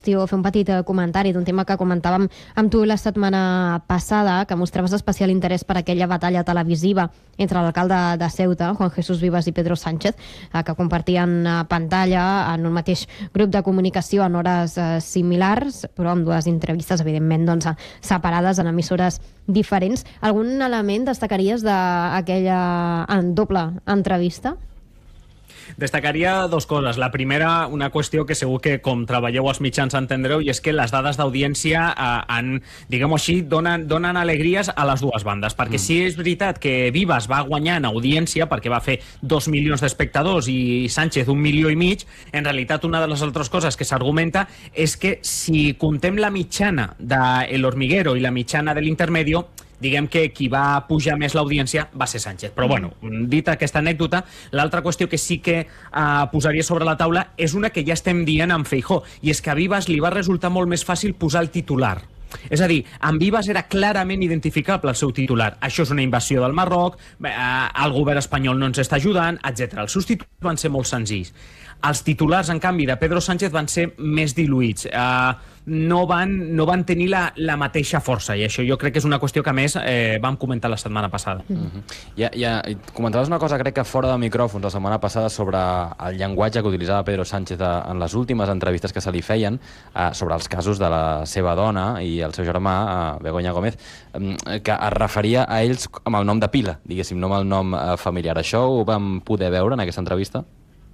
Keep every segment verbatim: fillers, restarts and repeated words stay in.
fer un petit comentari d'un tema que comentàvem amb tu la setmana passada, que mostraves especial interès per aquella batalla televisiva entre l'alcalde de Ceuta, Juan Jesús Vivas, i Pedro Sánchez, que compartien pantalla en un mateix grup de comunicació en hores similars, però amb dues entrevistes, evidentment, doncs, separades en emissores diferents. Algun element destacaries d'aquella doble entrevista? Destacaria dos coses. La primera, una qüestió que segur que com treballeu als mitjans entendreu, i és que les dades d'audiència eh, han, diguem-ho així, donen, donen alegries a les dues bandes, perquè mm. sí és veritat que Vivas va guanyar en audiència perquè va fer dos milions d'espectadors i Sánchez un milió i mig, en realitat una de les altres coses que s'argumenta és que si contem la mitjana de El Hormiguero i la mitjana de l'Intermedio, diguem que qui va pujar més l'audiència va ser Sánchez. Però, bueno, dit aquesta anècdota, l'altra qüestió que sí que eh, posaria sobre la taula és una que ja estem dient amb Feijóo, i és que a Vivas li va resultar molt més fàcil posar el titular. És a dir, amb Vivas era clarament identificable el seu titular. Això és una invasió del Marroc, eh, el govern espanyol no ens està ajudant, etcètera. Els seus títols van ser molt senzills. Els titulars, en canvi, de Pedro Sánchez van ser més diluïts. Eh, no van, no van tenir la, la mateixa força, i això jo crec que és una qüestió que, a més, eh, vam comentar la setmana passada. Mm -hmm. ja, ja, comentaves una cosa, crec que fora de micròfons, la setmana passada, sobre el llenguatge que utilitzava Pedro Sánchez en les últimes entrevistes que se li feien eh, sobre els casos de la seva dona i el seu germà, eh, Begoña Gómez, eh, que es referia a ells amb el nom de pila, diguéssim, no amb el nom eh, familiar. Això ho vam poder veure en aquesta entrevista?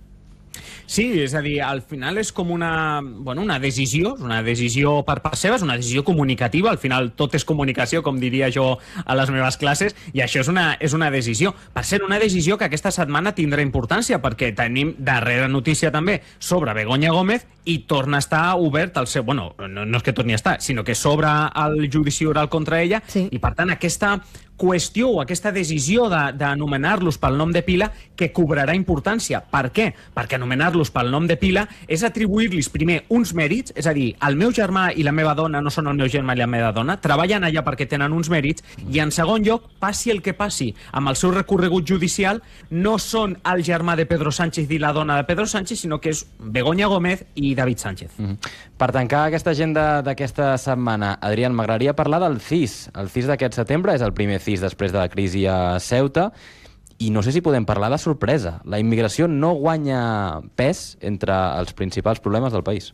Sí, és a dir, al final és com una, bueno, una decisió, una decisió per part seva, és una decisió comunicativa, al final tot és comunicació, com diria jo a les meves classes, i això és una, és una decisió. Per ser una decisió que aquesta setmana tindrà importància, perquè tenim darrera notícia també sobre Begoña Gómez i torna a estar obert el seu... Bueno, no, no és que torni a estar, sinó que s'obre el judici oral contra ella, sí. I per tant aquesta qüestió o aquesta decisió d'anomenar-los pel nom de pila que cobrarà importància. Per què? Perquè anomenar-los pel nom de pila és atribuir-los primer uns mèrits, és a dir, el meu germà i la meva dona no són el meu germà i la meva dona, treballen allà perquè tenen uns mèrits, i en segon lloc, passi el que passi amb el seu recorregut judicial, no són el germà de Pedro Sánchez i la dona de Pedro Sánchez, sinó que és Begoña Gómez i David Sánchez. Mm-hmm. Per tancar aquesta agenda d'aquesta setmana, Adrián, m'agradaria parlar del C I S. El C I S d'aquest setembre és el primer C I S després de la crisi a Ceuta, i no sé si podem parlar de sorpresa. La immigració no guanya pes entre els principals problemes del país.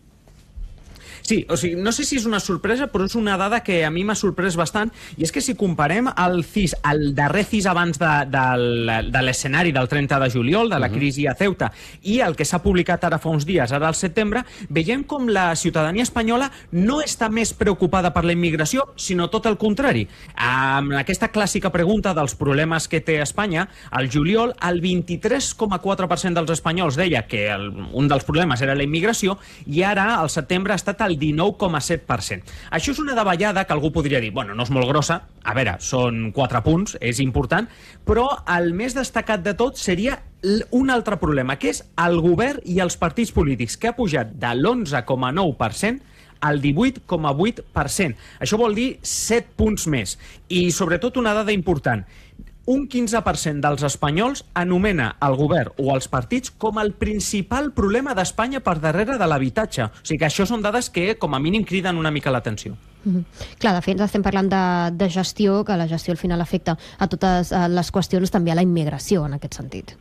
Sí, o sigui, no sé si és una sorpresa, però és una dada que a mi m'ha sorprès bastant, i és que si comparem el C I S, el darrer C I S abans de, de, de l'escenari del trenta de juliol, de la crisi a Ceuta, i el que s'ha publicat ara fa uns dies, ara al setembre, veiem com la ciutadania espanyola no està més preocupada per la immigració, sinó tot el contrari. Amb aquesta clàssica pregunta dels problemes que té Espanya, al juliol el vint-i-tres coma quatre per cent dels espanyols deia que el, un dels problemes era la immigració, i ara, al setembre, ha estat el dinou coma set per cent. Això és una davallada que algú podria dir, bueno, no és molt grossa, a veure, són quatre punts, és important, però el més destacat de tot seria un altre problema, que és el govern i els partits polítics, que ha pujat de l'onze coma nou per cent al divuit coma vuit per cent. Això vol dir set punts més. I, sobretot, una dada important, un quinze per cent dels espanyols anomena el govern o els partits com el principal problema d'Espanya per darrere de l'habitatge. O sigui que això són dades que, com a mínim, criden una mica l'atenció. Mm-hmm. Clar, de fet, estem parlant de, de gestió, que la gestió al final afecta a totes les qüestions, també a la immigració, en aquest sentit.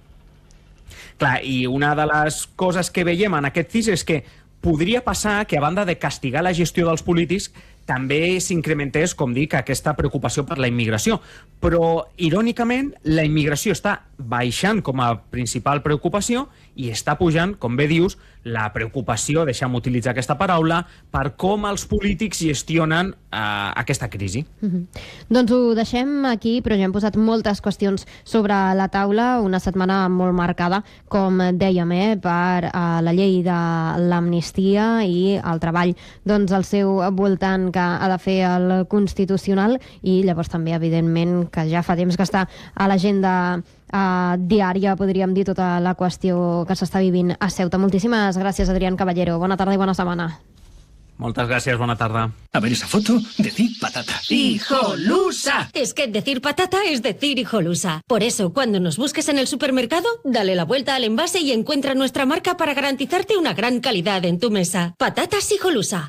Clar, i una de les coses que veiem en aquest C I S és que podria passar que, a banda de castigar la gestió dels polítics, també s'incrementés, com dic, aquesta preocupació per la immigració. Però, irònicament, la immigració està baixant com a principal preocupació i està pujant, com bé dius, la preocupació, deixa'm utilitzar aquesta paraula, per com els polítics gestionen eh, aquesta crisi. Mm-hmm. Doncs ho deixem aquí, però ja hem posat moltes qüestions sobre la taula, una setmana molt marcada, com dèiem, eh, per eh, la llei de l'amnistia i el treball doncs, al seu voltant que ha de fer el Constitucional, i llavors també, evidentment, que ja fa temps que està a l'agenda Uh, diària, podríem dir, tota la qüestió que s'està vivint a Ceuta. Moltíssimes gràcies, Adrián Caballero. Bona tarda i bona setmana. Moltes gràcies, bona tarda. A ver esa foto, decir patata. ¡Hijolusa! Es que decir patata es decir hijolusa. Por eso, cuando nos busques en el supermercado, dale la vuelta al envase y encuentra nuestra marca para garantizarte una gran calidad en tu mesa. Patatas Hijolusa.